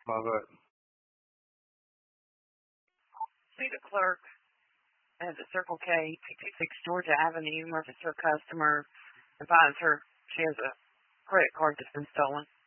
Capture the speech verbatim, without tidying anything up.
Love it. See the clerk at the Circle K, sixty-six Georgia Avenue, register a customer, advise her she has a credit card that's been stolen.